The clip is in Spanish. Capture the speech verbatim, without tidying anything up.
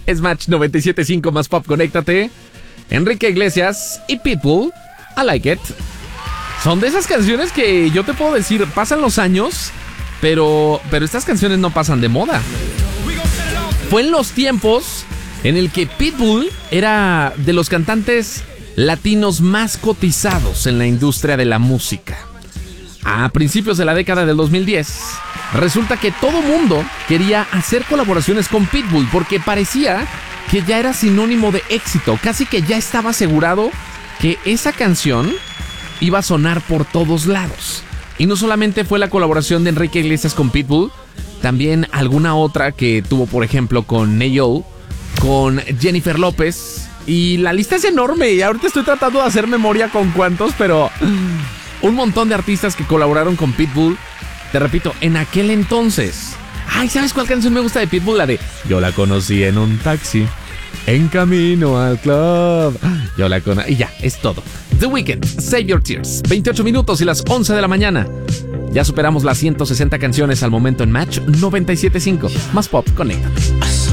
Es Match noventa y siete punto cinco más pop, conéctate. Enrique Iglesias y Pitbull, I Like It. Son de esas canciones que yo te puedo decir, pasan los años, pero, pero estas canciones no pasan de moda. Fue en los tiempos en el que Pitbull era de los cantantes latinos más cotizados en la industria de la música. A principios de la década del dos mil diez, resulta que todo mundo quería hacer colaboraciones con Pitbull porque parecía que ya era sinónimo de éxito, casi que ya estaba asegurado que esa canción iba a sonar por todos lados. Y no solamente fue la colaboración de Enrique Iglesias con Pitbull, también alguna otra que tuvo, por ejemplo, con Neyo, con Jennifer López, y la lista es enorme y ahorita estoy tratando de hacer memoria con cuántos, pero un montón de artistas que colaboraron con Pitbull. Te repito, en aquel entonces. Ay, ¿sabes cuál canción me gusta de Pitbull? La de Yo la conocí en un taxi, en camino al club. Yo la conocí. Y ya, es todo. The Weeknd, Save Your Tears. veintiocho minutos y las once de la mañana. Ya superamos las ciento sesenta canciones al momento en Match noventa y siete punto cinco. Más pop, conéctate.